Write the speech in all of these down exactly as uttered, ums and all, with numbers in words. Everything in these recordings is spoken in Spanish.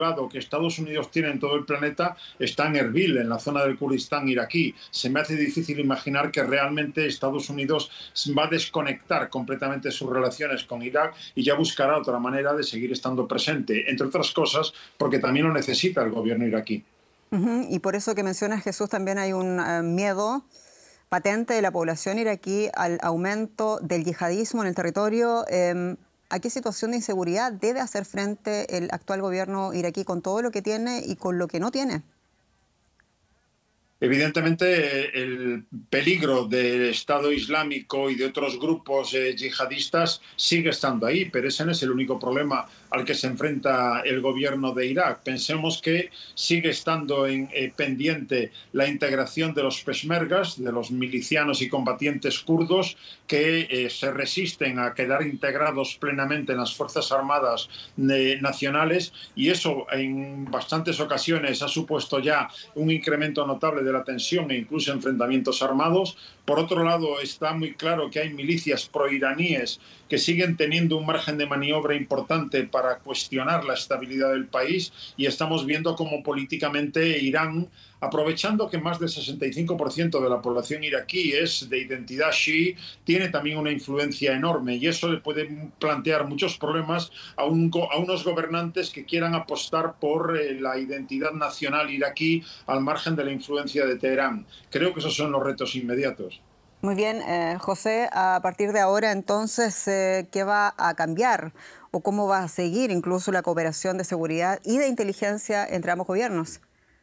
que Estados Unidos tiene en todo el planeta está en Erbil, en la zona del Kurdistán iraquí. Se me hace difícil imaginar que realmente Estados Unidos va a desconectar completamente sus relaciones con Irak y ya buscará otra manera de seguir estando presente, entre otras cosas porque también lo necesita el gobierno iraquí. Uh-huh. Y por eso que mencionas, Jesús, también hay un uh, miedo patente de la población iraquí al aumento del yihadismo en el territorio. Eh, ¿A qué situación de inseguridad debe hacer frente el actual gobierno iraquí con todo lo que tiene y con lo que no tiene? Evidentemente, el peligro del Estado Islámico y de otros grupos eh, yihadistas sigue estando ahí, pero ese no es el único problema al que se enfrenta el gobierno de Irak. Pensemos que sigue estando en, eh, pendiente la integración de los peshmergas, de los milicianos y combatientes kurdos que eh, se resisten a quedar integrados plenamente en las Fuerzas Armadas eh, nacionales, y eso en bastantes ocasiones ha supuesto ya un incremento notable de la tensión e incluso enfrentamientos armados. Por otro lado, está muy claro que hay milicias proiraníes que siguen teniendo un margen de maniobra importante para cuestionar la estabilidad del país, y estamos viendo cómo políticamente Irán, aprovechando que más del sesenta y cinco por ciento de la población iraquí es de identidad chií, tiene también una influencia enorme, y eso le puede plantear muchos problemas a, un, a unos gobernantes que quieran apostar por eh, la identidad nacional iraquí al margen de la influencia de Teherán. Creo que esos son los retos inmediatos. Muy bien, eh, José, a partir de ahora entonces, eh, ¿qué va a cambiar o cómo va a seguir incluso la cooperación de seguridad y de inteligencia entre ambos gobiernos?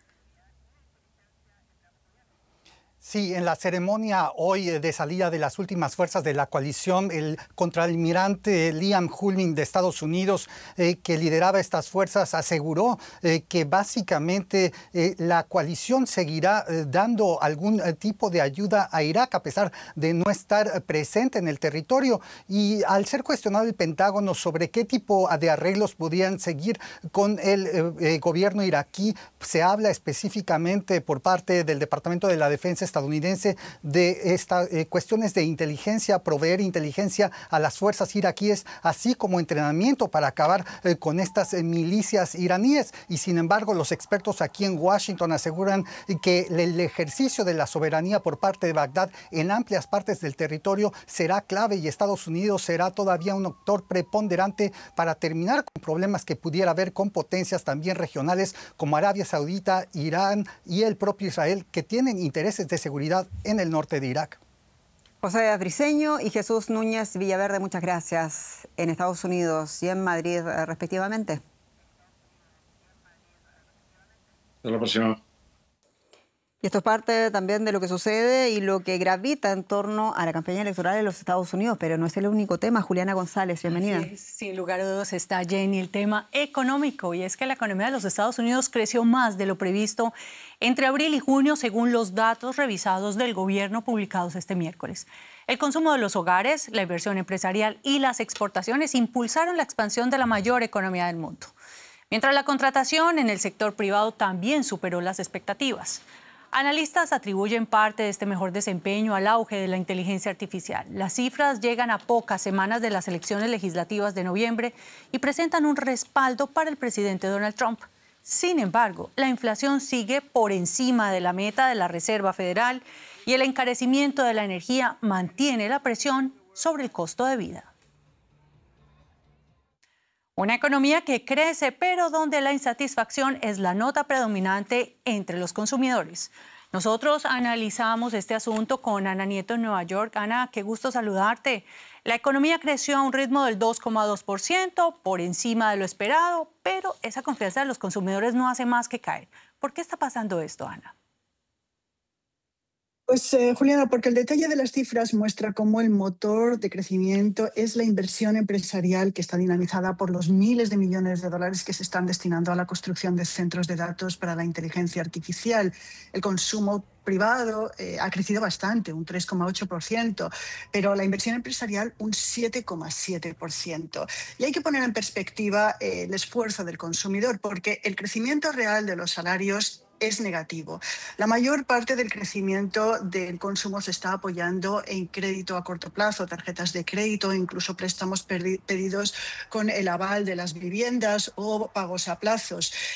Sí, en la ceremonia hoy de salida de las últimas fuerzas de la coalición, el contraalmirante Liam Hulme de Estados Unidos, eh, que lideraba estas fuerzas, aseguró eh, que básicamente eh, la coalición seguirá eh, dando algún eh, tipo de ayuda a Irak a pesar de no estar presente en el territorio. Y al ser cuestionado el Pentágono sobre qué tipo de arreglos podrían seguir con el eh, eh, gobierno iraquí, se habla específicamente por parte del Departamento de la Defensa estadounidense de estas eh, cuestiones de inteligencia, proveer inteligencia a las fuerzas iraquíes, así como entrenamiento para acabar eh, con estas eh, milicias iraníes. Y sin embargo, los expertos aquí en Washington aseguran que el ejercicio de la soberanía por parte de Bagdad en amplias partes del territorio será clave, y Estados Unidos será todavía un actor preponderante para terminar con problemas que pudiera haber con potencias también regionales como Arabia Saudita, Irán y el propio Israel, que tienen intereses de seguridad en el norte de Irak. José Briceño y Jesús Núñez Villaverde, muchas gracias, en Estados Unidos y en Madrid, respectivamente. Hasta la próxima. Y esto es parte también de lo que sucede y lo que gravita en torno a la campaña electoral en los Estados Unidos, pero no es el único tema. Juliana González, bienvenida. Es, sin lugar a dudas está, Jenny, el tema económico, y es que la economía de los Estados Unidos creció más de lo previsto entre abril y junio, según los datos revisados del gobierno publicados este miércoles. El consumo de los hogares, la inversión empresarial y las exportaciones impulsaron la expansión de la mayor economía del mundo, mientras la contratación en el sector privado también superó las expectativas. Analistas atribuyen parte de este mejor desempeño al auge de la inteligencia artificial. Las cifras llegan a pocas semanas de las elecciones legislativas de noviembre y presentan un respaldo para el presidente Donald Trump. Sin embargo, la inflación sigue por encima de la meta de la Reserva Federal y el encarecimiento de la energía mantiene la presión sobre el costo de vida. Una economía que crece, pero donde la insatisfacción es la nota predominante entre los consumidores. Nosotros analizamos este asunto con Ana Nieto en Nueva York. Ana, qué gusto saludarte. La economía creció a un ritmo del dos coma dos por ciento, por encima de lo esperado, pero esa confianza de los consumidores no hace más que caer. ¿Por qué está pasando esto, Ana? Pues, eh, Juliana, porque el detalle de las cifras muestra cómo el motor de crecimiento es la inversión empresarial, que está dinamizada por los miles de millones de dólares que se están destinando a la construcción de centros de datos para la inteligencia artificial. El consumo privado eh, ha crecido bastante, un tres coma ocho por ciento, pero la inversión empresarial un siete coma siete por ciento. Y hay que poner en perspectiva eh, el esfuerzo del consumidor, porque el crecimiento real de los salarios es negativo. La mayor parte del crecimiento del consumo se está apoyando en crédito a corto plazo, tarjetas de crédito, incluso préstamos pedidos con el aval de las viviendas o pagos a plazos.